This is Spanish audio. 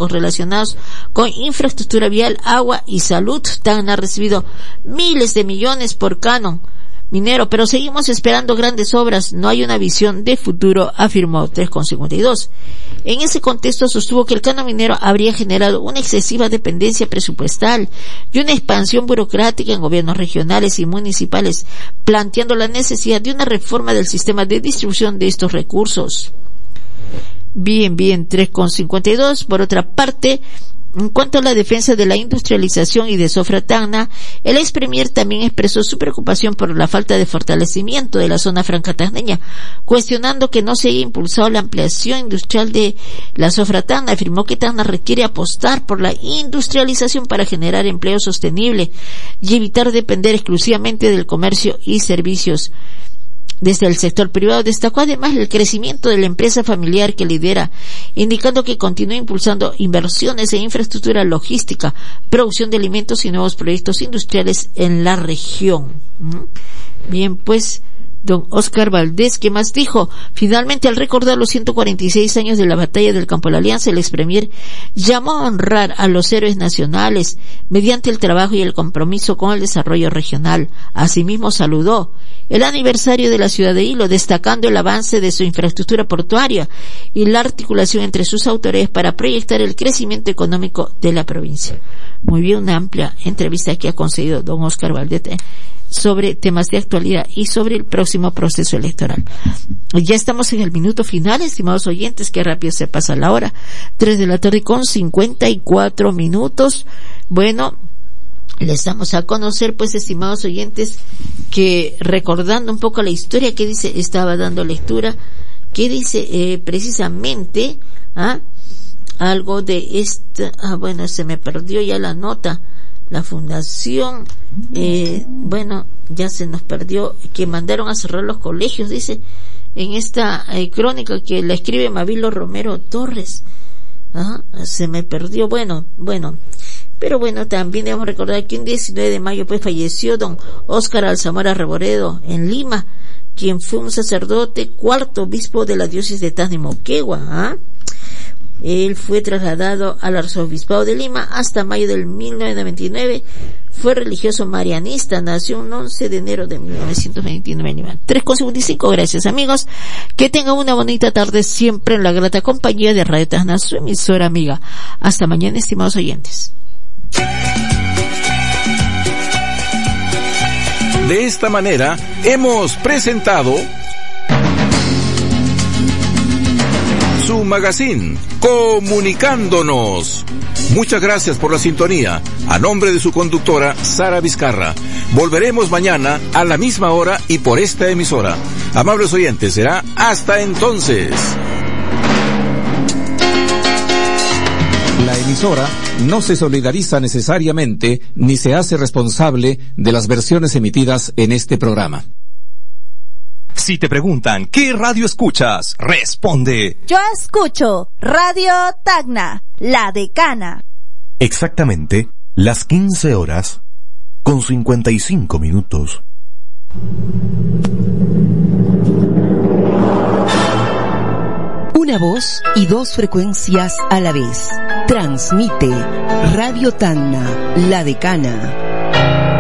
básicos relacionados con infraestructura vial, agua y salud. Tacna ha recibido miles de millones por canon minero, pero seguimos esperando grandes obras. No hay una visión de futuro, afirmó 3,52. En ese contexto sostuvo que el canon minero habría generado una excesiva dependencia presupuestal y una expansión burocrática en gobiernos regionales y municipales, planteando la necesidad de una reforma del sistema de distribución de estos recursos. Bien, 3,52. Por otra parte, en cuanto a la defensa de la industrialización y de Sofra Tacna, el ex premier también expresó su preocupación por la falta de fortalecimiento de la zona franca tacneña, cuestionando que no se haya impulsado la ampliación industrial de la Sofra Tacna. Afirmó que Tacna requiere apostar por la industrialización para generar empleo sostenible y evitar depender exclusivamente del comercio y servicios. Desde el sector privado destacó además el crecimiento de la empresa familiar que lidera, indicando que continúa impulsando inversiones en infraestructura logística, producción de alimentos y nuevos proyectos industriales en la región. Bien, pues, don Oscar Valdés, ¿qué más dijo? Finalmente, al recordar los 146 años de la batalla del Campo de la Alianza, el expremier llamó a honrar a los héroes nacionales mediante el trabajo y el compromiso con el desarrollo regional. Asimismo, saludó el aniversario de la ciudad de Hilo, destacando el avance de su infraestructura portuaria y la articulación entre sus autoridades para proyectar el crecimiento económico de la provincia. Muy bien, una amplia entrevista que ha concedido don Oscar Valdés sobre temas de actualidad y sobre el próximo proceso electoral. Ya estamos en el minuto final, estimados oyentes, que rápido se pasa la hora. 3:54 p.m. Bueno, les damos a conocer, pues, estimados oyentes, que recordando un poco la historia que dice, estaba dando lectura, que dice precisamente algo de esta, bueno, se me perdió ya la nota. La fundación, bueno, ya se nos perdió, que mandaron a cerrar los colegios, dice, en esta crónica que la escribe Mavilo Romero Torres. Se me perdió, bueno, pero bueno, también debemos recordar que un 19 de mayo pues falleció don Óscar Alzamora Reboredo en Lima, quien fue un sacerdote, cuarto obispo de la diócesis de Tacna y Moquegua. Él fue trasladado al arzobispado de Lima hasta mayo del 1999. Fue religioso marianista. Nació un 11 de enero de 1929 en Lima. 3,55. Gracias, amigos. Que tengan una bonita tarde siempre en la grata compañía de Radio Tacna, su emisora amiga. Hasta mañana, estimados oyentes. De esta manera hemos presentado su magazine Comunicándonos. Muchas gracias por la sintonía. A nombre de su conductora Sara Vizcarra. Volveremos mañana a la misma hora y por esta emisora. Amables oyentes, será hasta entonces. La emisora no se solidariza necesariamente ni se hace responsable de las versiones emitidas en este programa. Si te preguntan, ¿qué radio escuchas? Responde: yo escucho Radio Tacna, La Decana. Exactamente las 15 horas con 55 minutos. Una voz y dos frecuencias a la vez. Transmite Radio Tacna, La Decana.